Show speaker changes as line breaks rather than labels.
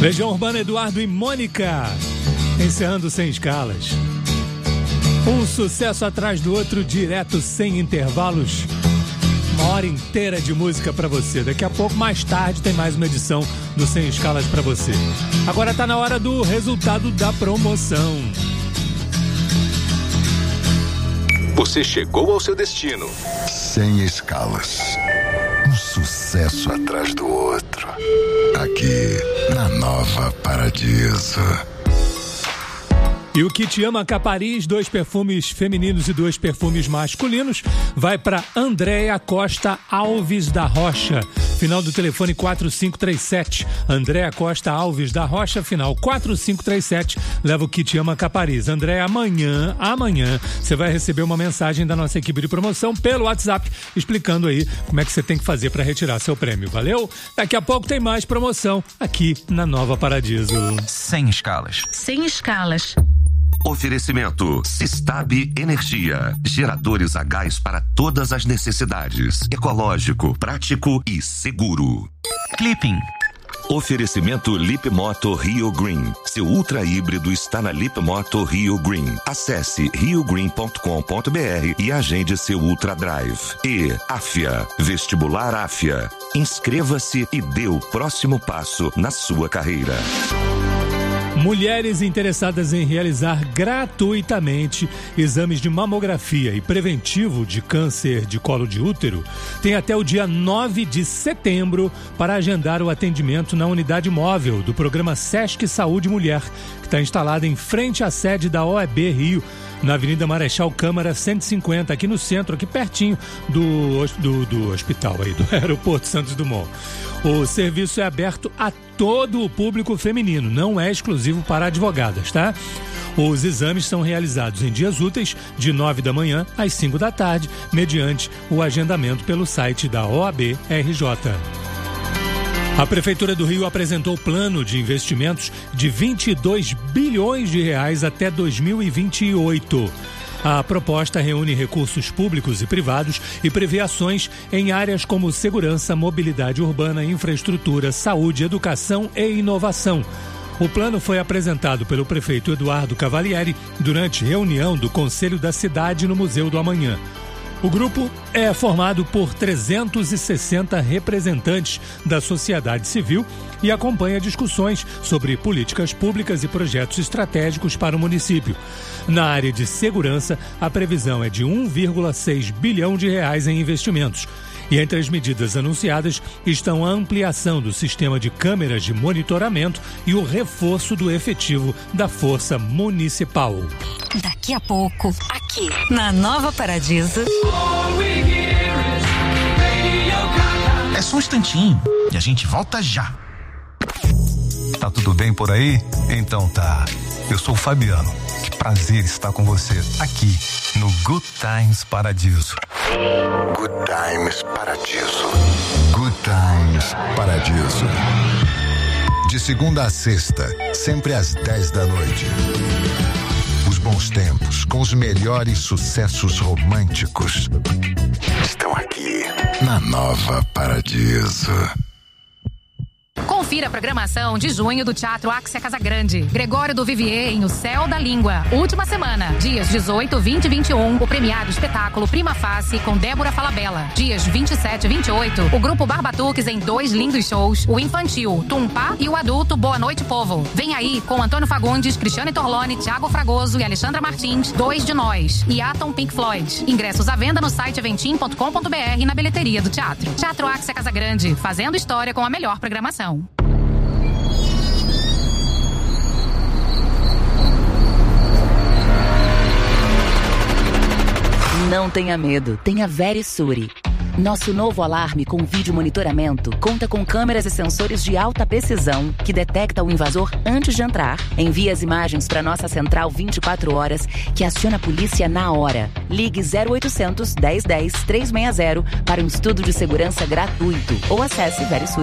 Legião Urbana, Eduardo e Mônica, encerrando Sem Escalas. Um sucesso atrás do outro, direto, sem intervalos. Uma hora inteira de música pra você. Daqui a pouco, mais tarde, tem mais uma edição do Sem Escalas pra você. Agora tá na hora do resultado da promoção.
Você chegou ao seu destino.
Sem Escalas. Um sucesso atrás do outro. Aqui, na Nova Paradiso.
E o Kit Ama Capariz, 2 perfumes femininos e 2 perfumes masculinos, vai para Andréa Costa Alves da Rocha. Final do telefone 4537. Andréa Costa Alves da Rocha, final 4537. Leva o Kit Ama Capariz. Andréa, amanhã, você vai receber uma mensagem da nossa equipe de promoção pelo WhatsApp, explicando aí como é que você tem que fazer para retirar seu prêmio. Valeu? Daqui a pouco tem mais promoção aqui na Nova Paradiso.
Sem Escalas.
Sem Escalas.
Oferecimento Sistab Energia. Geradores a gás para todas as necessidades. Ecológico, prático e seguro.
Clipping.
Oferecimento Lip Moto Rio Green. Seu ultra híbrido está na Lip Moto Rio Green. Acesse riogreen.com.br e agende seu Ultra Drive. E Afia, Vestibular Afia. Inscreva-se e dê o próximo passo na sua carreira.
Mulheres interessadas em realizar gratuitamente exames de mamografia e preventivo de câncer de colo de útero têm até o dia 9 de setembro para agendar o atendimento na unidade móvel do programa Sesc Saúde Mulher, que está instalada em frente à sede da OAB Rio, na Avenida Marechal Câmara 150, aqui no centro, aqui pertinho do hospital aí, do Aeroporto Santos Dumont. O serviço é aberto a todo o público feminino, não é exclusivo para advogadas, tá? Os exames são realizados em dias úteis, de 9 da manhã às 5 da tarde, mediante o agendamento pelo site da OAB RJ. A Prefeitura do Rio apresentou plano de investimentos de 22 bilhões de reais até 2028. A proposta reúne recursos públicos e privados e prevê ações em áreas como segurança, mobilidade urbana, infraestrutura, saúde, educação e inovação. O plano foi apresentado pelo prefeito Eduardo Cavalieri durante reunião do Conselho da Cidade no Museu do Amanhã. O grupo é formado por 360 representantes da sociedade civil e acompanha discussões sobre políticas públicas e projetos estratégicos para o município. Na área de segurança, a previsão é de 1,6 bilhão de reais em investimentos. E entre as medidas anunciadas estão a ampliação do sistema de câmeras de monitoramento e o reforço do efetivo da Força Municipal.
Daqui a pouco, aqui na Nova Paradiso.
É só um instantinho e a gente volta já.
Tá tudo bem por aí? Então tá. Eu sou o Fabiano. Que prazer estar com você aqui no Good Times Paradiso.
Good Times Paradiso. Good Times Paradiso. De segunda a sexta, sempre às 10 da noite. Os bons tempos, com os melhores sucessos românticos, estão aqui na Nova Paradiso.
Confira a programação de junho do Teatro Axia Casagrande. Gregório do Vivier em O Céu da Língua. Última semana, dias 18, 20 e 21, o premiado espetáculo Prima Face com Débora Falabella. Dias 27 e 28, o grupo Barbatuques em 2 lindos shows, o infantil Tumpá e o adulto Boa Noite Povo. Vem aí com Antônio Fagundes, Cristiane Torlone, Thiago Fragoso e Alexandra Martins, 2 de Nós e Atom Pink Floyd. Ingressos à venda no site eventim.com.br e na bilheteria do teatro. Teatro Axia Casagrande, fazendo história com a melhor programação.
Não tenha medo, tenha Verisure. Nosso novo alarme com vídeo monitoramento conta com câmeras e sensores de alta precisão que detecta o invasor antes de entrar, envia as imagens para nossa central 24 horas que aciona a polícia na hora. Ligue 0800 1010 360 para um estudo de segurança gratuito ou acesse Verisure.